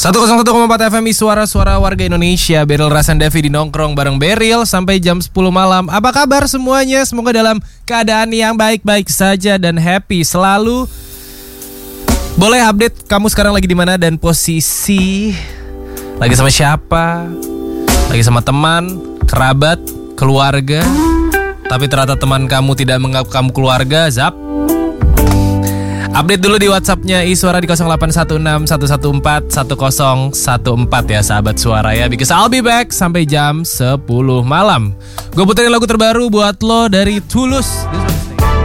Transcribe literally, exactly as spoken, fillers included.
seratus satu koma empat F M I Suara-suara warga Indonesia. Beryl Rasendevi di Nongkrong bareng Beryl sampai jam sepuluh malam. Apa kabar semuanya? Semoga dalam keadaan yang baik-baik saja dan happy selalu. Boleh update kamu sekarang lagi di mana dan posisi, lagi sama siapa? Lagi sama teman, kerabat, keluarga. Tapi ternyata teman kamu tidak menganggap kamu keluarga. Zap. Update dulu di WhatsApp-nya iSuara di nol delapan satu enam satu satu empat satu nol satu empat ya sahabat suara ya. Because I'll be back sampai jam sepuluh malam. Gue puterin lagu terbaru buat lo dari Tulus.